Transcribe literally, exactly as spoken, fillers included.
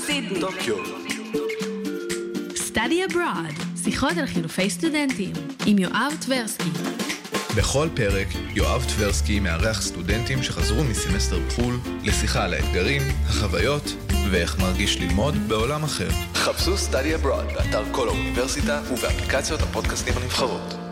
סידני, טוקיו. Study Abroad, שיחות על חילופי סטודנטים, עם יואב טברסקי. בכל פרק, יואב טברסקי מארח סטודנטים שחזרו מסמסטר בחול לשיחה על האתגרים, החוויות ואיך מרגיש ללמוד בעולם אחר. חפשו Study Abroad באתר כל האוניברסיטה ובאפליקציות הפודקאסטים הנבחרות.